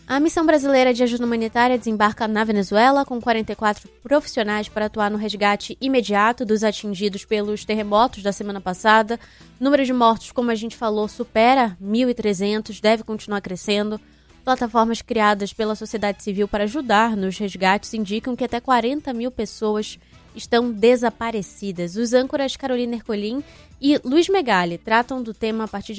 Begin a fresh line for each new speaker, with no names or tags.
A Missão Brasileira de Ajuda Humanitária desembarca na Venezuela com 44 profissionais para atuar no resgate imediato dos atingidos pelos terremotos da semana passada. O número de mortos, como a gente falou, supera 1.300, deve continuar crescendo. Plataformas criadas pela sociedade civil para ajudar nos resgates indicam que até 40 mil pessoas estão desaparecidas. Os âncoras Carolina Ercolim e Luiz Megali tratam do tema a partir de